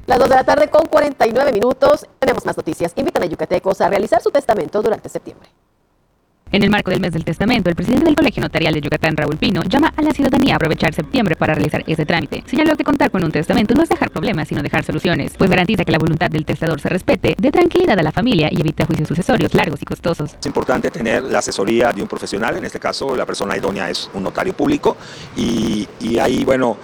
Las 2 de la tarde con 49 minutos. Tenemos más noticias. Invitan a yucatecos a realizar su testamento durante septiembre. En el marco del mes del testamento, el presidente del Colegio Notarial de Yucatán, Raúl Pino, llama a la ciudadanía a aprovechar septiembre para realizar ese trámite. Señaló que contar con un testamento no es dejar problemas, sino dejar soluciones, pues garantiza que la voluntad del testador se respete, dé tranquilidad a la familia y evita juicios sucesorios largos y costosos. Es importante tener la asesoría de un profesional, en este caso la persona idónea es un notario público y ahí, bueno,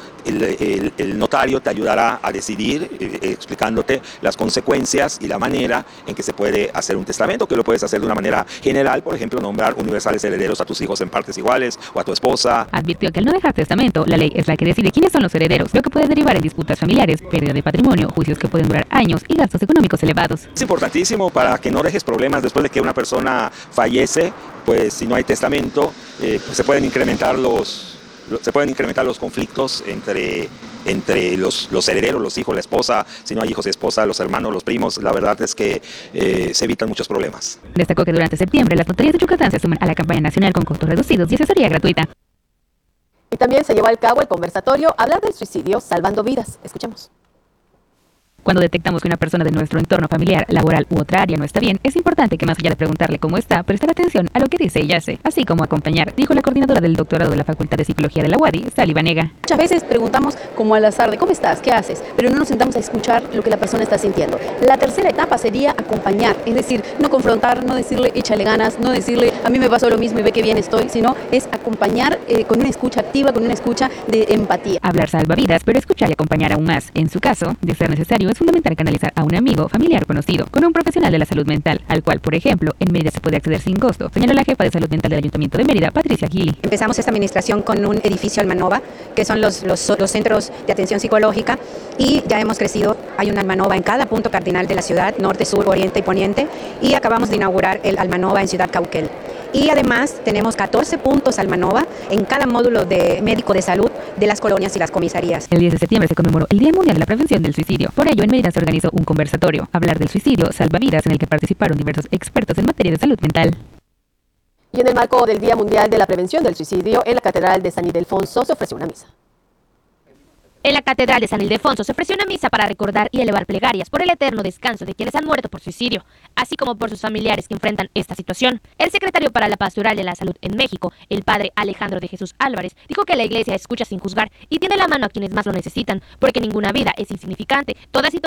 el notario te ayudará a decidir explicándote las consecuencias y la manera en que se puede hacer un testamento, que lo puedes hacer de una manera general, por ejemplo, nombrar universales herederos a tus hijos en partes iguales o a tu esposa. Advirtió que al no dejar testamento, la ley es la que decide quiénes son los herederos, lo que puede derivar en disputas familiares, pérdida de patrimonio, juicios que pueden durar años y gastos económicos elevados. Es importantísimo para que no dejes problemas después de que una persona fallece, pues si no hay testamento, pues se pueden incrementar los conflictos entre los herederos, los hijos, la esposa, si no hay hijos y esposa, los hermanos, los primos. La verdad es que se evitan muchos problemas. Destacó que durante septiembre las notarías de Yucatán se suman a la campaña nacional con costos reducidos y asesoría gratuita. Y también se llevó a cabo el conversatorio Hablar del suicidio salvando vidas. Escuchemos. Cuando detectamos que una persona de nuestro entorno familiar, laboral u otra área no está bien, es importante que más allá de preguntarle cómo está, prestar atención a lo que dice y hace, así como acompañar, dijo la coordinadora del doctorado de la Facultad de Psicología de la UADY, Sally Vanega. Muchas veces preguntamos como al azar de ¿cómo estás? ¿Qué haces? Pero no nos sentamos a escuchar lo que la persona está sintiendo. La tercera etapa sería acompañar, es decir, no confrontar, no decirle échale ganas, no decirle a mí me pasó lo mismo y ve qué bien estoy, sino es acompañar con una escucha activa, con una escucha de empatía. Hablar salva vidas, pero escuchar y acompañar aún más. En su caso, de ser necesario, es fundamental canalizar a un amigo, familiar conocido, con un profesional de la salud mental, al cual, por ejemplo, en Mérida se puede acceder sin costo, señaló la jefa de salud mental del Ayuntamiento de Mérida, Patricia Gili. Empezamos esta administración con un edificio Almanova, que son los centros de atención psicológica, y ya hemos crecido. Hay un Almanova en cada punto cardinal de la ciudad, norte, sur, oriente y poniente, y acabamos de inaugurar el Almanova en Ciudad Cauquel. Y además tenemos 14 puntos Almanova en cada módulo de médico de salud de las colonias y las comisarías. El 10 de septiembre se conmemoró el Día Mundial de la Prevención del Suicidio. Por ello, en Mérida se organizó un conversatorio, Hablar del suicidio salva vidas, en el que participaron diversos expertos en materia de salud mental. Y en el marco del Día Mundial de la Prevención del Suicidio, en la Catedral de San Ildefonso se ofreció una misa. En la Catedral de San Ildefonso se ofreció una misa para recordar y elevar plegarias por el eterno descanso de quienes han muerto por suicidio, así como por sus familiares que enfrentan esta situación. El secretario para la Pastoral de la Salud en México, el padre Alejandro de Jesús Álvarez, dijo que la Iglesia escucha sin juzgar y tiene la mano a quienes más lo necesitan, porque ninguna vida es insignificante, todas y